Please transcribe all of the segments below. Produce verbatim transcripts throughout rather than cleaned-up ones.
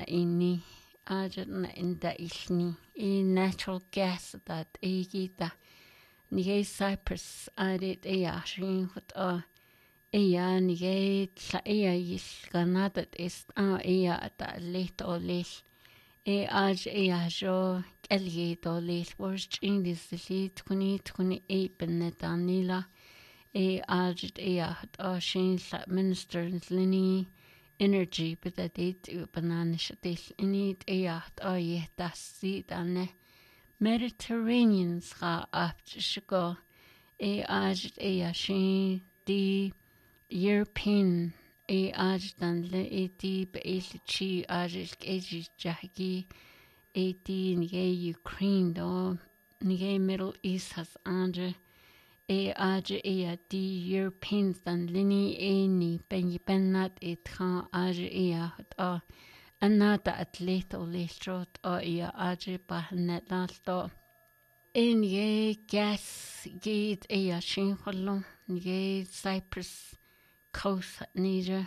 inni ajna inda ilni e natural gas that e gita nige Cyprus arit e ashin hot a Ella nige tla ella is ganadat ist a ella ta let o lech e aj ella jo kelge to lech worst in this lit kuni kuni e benetanila e aj ella hat a shin minister lini energy but that it banana shatil init ella hat a ye das si dan Mediterraneans ga aft shiko e aj ella shin di European e ajdan le e di beilchi ajil eji jahgi e di nige Ukraine do nige Middle East has andre e aj e a di Europeans dan lini e ni ben bennat e tra aj e a a anata atlet o lestrot o e aj ba net lalto en ye gas gate e a shin hollo nige Cyprus Coast Niger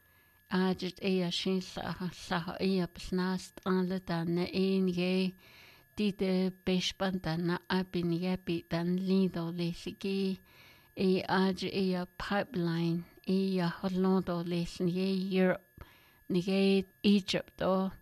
ajit e a shin sa sa e a psnast an le dan e nge di de beshbanda na abin yabi dan lido le sigi e aj e a pipeline e a hollondo le nge Europe nge Egypt o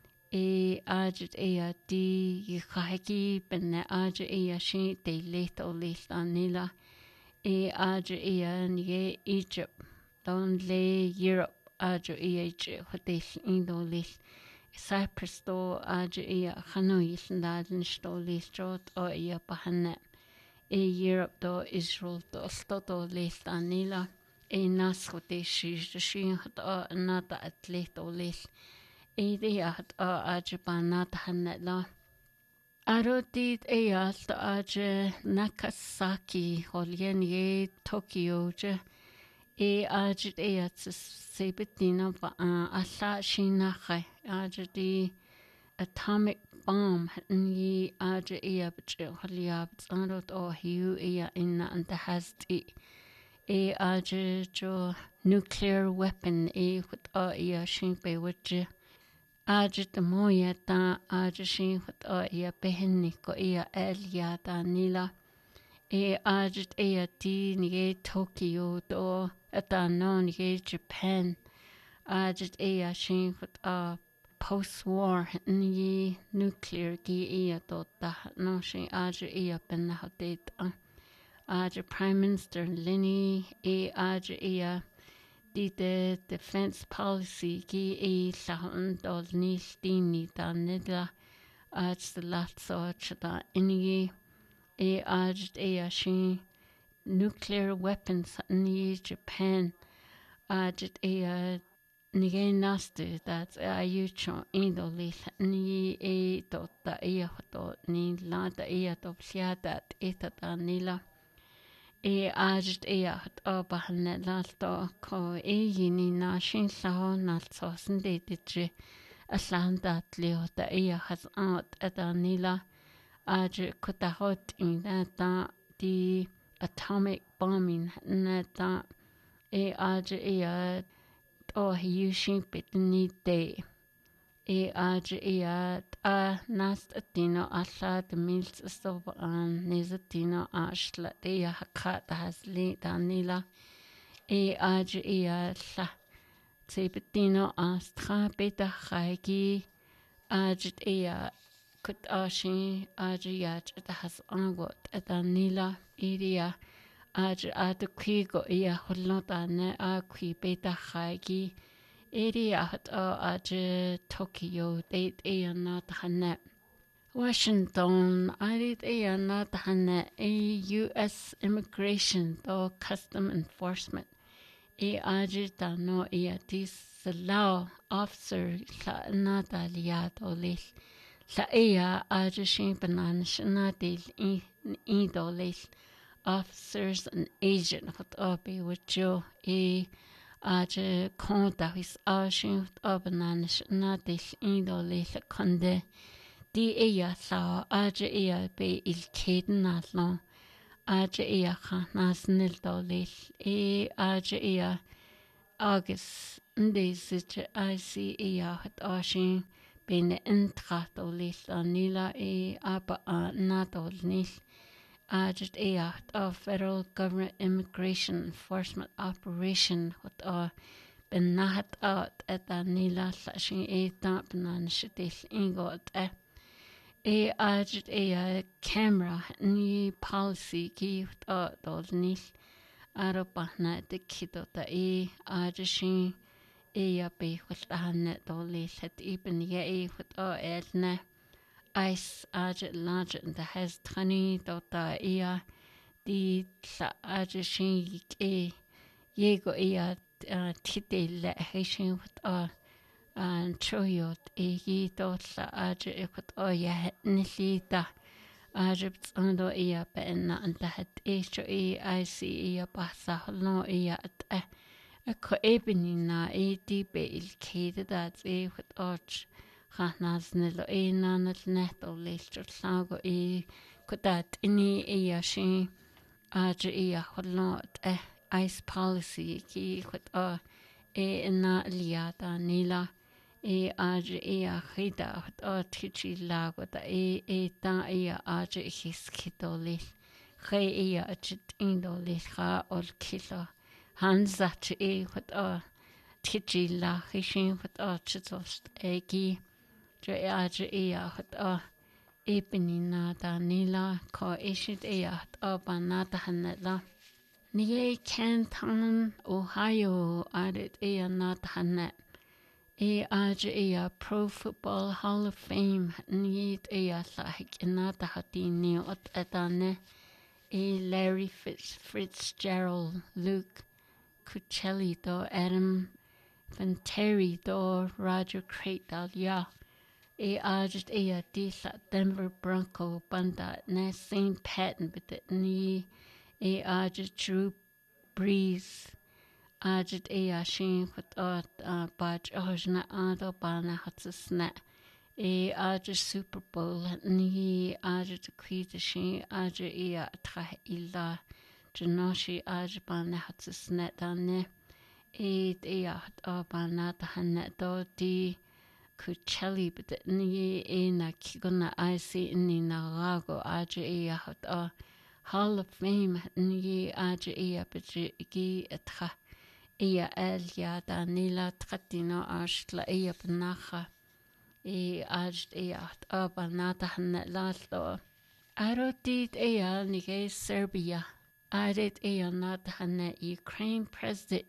e ajit e a di ykhagi ben aj e a shin de leto le nila e aj e a nge Egypt don le Europe aj e h hotel indo le Cyprus do aj e a Hanoi laden sto le strot o e bahana e Europe do Israel do sto do le anila e nas hotel shi shi hat a nata atlet o le e de hat a aj banat hanla Arodit e alt aj Nagasaki holien ye Tokyo je e ajit e at sebetina ba alla shina khai ajit di atomic bomb ni ajit e abch holiab tsarot o hiu e in and has di e ajit jo nuclear weapon e hut o e shin be wich ajit moya ta ajit shin hut o e behenni ko e elia ta nila e ajit e ti ni Tokyo do ata no ni Japan ajit e a shin hut a post-war ni nuclear gi e to ta no shin ajit e a ben hatet ajit prime minister Lini e ajit e a di de defense policy gi e sahan do ni stini ta nida ajit lat so chata ini e ajit e a shin nuclear weapons in Japan ajit e a nige nastu that a yucho indoli ni e to ta e to ni la ta e to psiata eta ta nila e ajit e a to bahne la to ko e yini na shin sa na so sinde ditje aslanda tlio ta e has out eta nila ajit kuta hot in that the atomic bombing nata e aj e a o hiu shin pitni te e aj e a a nast atino alla de mils so an nezatino ashla te ya hakata hasli danila e aj e a la tsepitino astra beta khagi aj e a kut ashi aj ya ta has angot danila iria aj at kwigo ya hollota ne a kwi beta khagi area hat aj Tokyo date e na thane Washington arit e na thane a U S immigration to custom enforcement e aj ta no e this law officer la na dalia to le la e aj shin banan shna del i i do le officers and agent hot obi with you e aj konta his ashin obanan na dis indo le konde di e ya sa aj e be il keden alno aj e kha nasnil do le e aj e Agus ndéisite aisi iach ashin bene intratol list an nila e aba a natol nil ajit iach a federal government immigration enforcement operation wat a ben nahat at et a nila slashin e tampnan shitil ingot e e ajit e a camera ni policy ki wat a dol nil arabahna de kidota e ajishin e ya be wat ahne doli set ibn ye e wat a elna ice ajit large and the has tani dota e ya di sa ajishin e yego e ya tite le hishin wat a an troyot e yi dot sa ajit wat a ya nilita Ajibs ando iya penna anta het echo e I see iya basa no iya at e ko ebini na e dibe il kede dat e wat arch khnas nelo e nanat net o lester sago e ko dat ini iya shi aj iya holot e ice policy ki wat a e na liata nila e aj e a khida a tichi lago da e e ta e aj his kitoli khe e a chit indoli kha ol kilo hanzat e wat a tichi la hishin wat a chitost e gi je aj e a wat a e penina da nila ko ishit e a a banata hanela ni Canton Ohio added e a not hanet E aj e a Pro Football Hall of Fame need e a like inata hatini ot etane e Larry Fitz Fitzgerald Luke Cuccelli do Adam Vinatieri do Roger Craig ya e aj e a disa Denver Bronco banda na Saint Patton but ni e aj Drew Brees Ajit e a shin wat art a badge ojna ado bana hatsna e ajit Super Bowl ni ajit kwita shin ajit e a tra illa janoshi ajit bana hatsna dane e e a bana tahna do di Cuccelli but ni e na kigona I see ni na rago ajit e a hat a Hall of Fame ni ajit e a bji gi atra Ia elia da nila tratino ashla ia benacha e ajt ia abanata hanna lalto arotit ia nige Serbia arit ia not hanna Ukraine President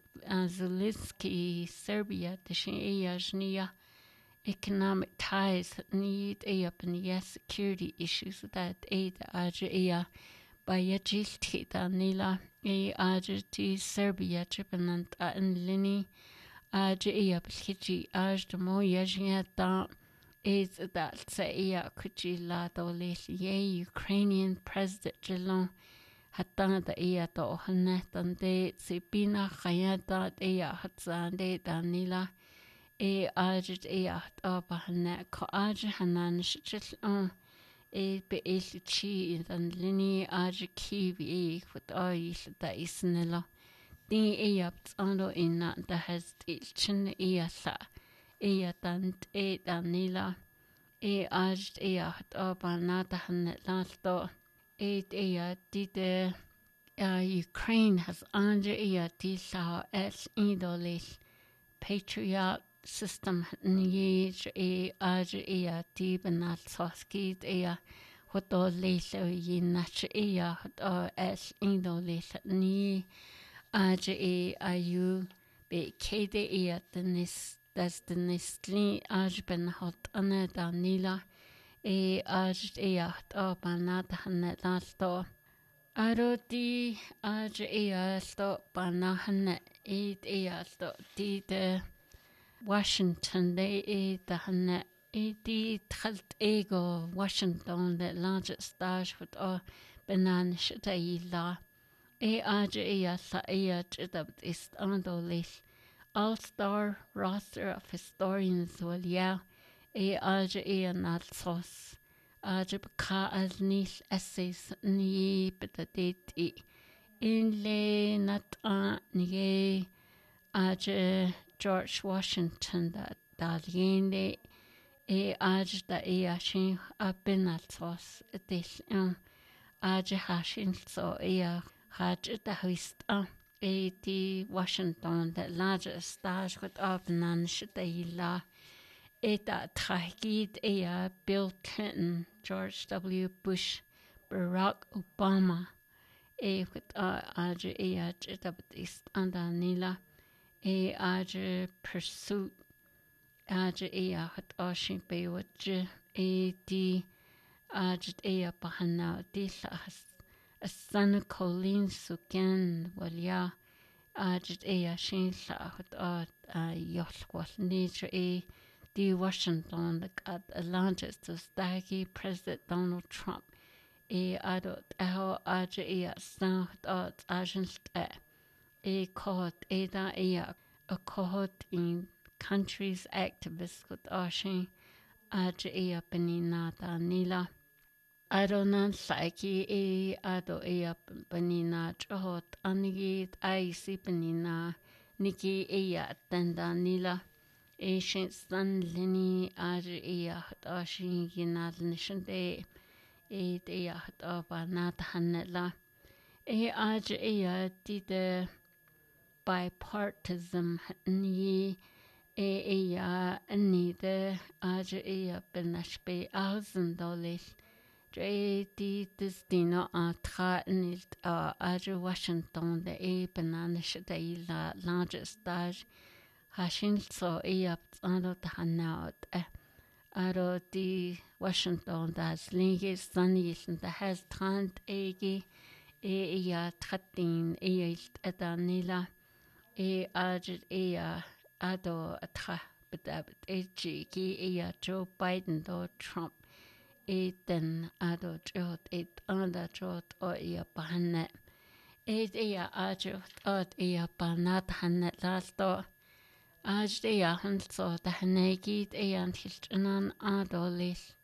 Zelensky Serbia tishin ia jnia economic ties need ia benia security issues that aid ajt ia Bayajilti da nila e ajti Serbia tripanant a in lini aj e abhiji aj de mo yajnya da is that say ya kuchi la do le ye Ukrainian president jelon hatta da e to hanet and de sipina khayata e ya hatsan de da nila e aj e at abahna ko aj hanan shil e be chi in dan lini aj kiwi e wat ai da isnela di e apt ando in da has chin e sa e dan e danila e aj e at abana da han lasto e e di de Ukraine has under e di sa es idolis patriot system ni e aj e di banal soskid e hoto leso yin nach e hoto es indo les ni aj e ayu be kede e denis das denisli aj ben hot ana danila e aj e hoto banat han lasto aro di aj e sto banahan e e sto di de Washington they e the hanna e di tkhalt ego Washington the largest stage with a banan shtaila e aj e sa e chidab is andolis all star roster of historians will yeah e aj e nat sos aj ka as nis essays ni betatit e in le nat a ni aje George Washington da dalgende e aje da e ashin abenalsos etil um aje hashin so e haje da huista e di Washington da largest stage with abnan shdaila e da tragid e Bill Clinton, George W. Bush, Barack Obama e with aje e aje da ist andanila e aje pursuit aje e hat ashin bewatje e di aje e bahana di las a son Colleen Sugan walya aje e ashin sa hat a yolkwal nature e di Washington the at Atlantis to stagi President Donald Trump e adot aho aje e san hat ajen e caught e da e a cohort in countries activists with ashin aje e benina da nila adonan saiki e ado e benina chot anigi ai si benina niki e tenda nila e shin san lini aje e ashin ginal nishande e de hat aba nat hanela e aje e di de bipartisan ni e e ya ni de aje e benashbe ausen dolis dre di destino a tra nilt a aje Washington de e benanish de la largest stage hashin so e up ando hanaut e aro di Washington das linge sanisen da has trant egi e ya trattin e ilt adanila e aje e ado atra bedabet e ki e Joe Biden do Trump e den ado jot e anda jot o e bahane e e aje ot e banat hanet lasto aje e hanso da hanegi e antilch nan adolis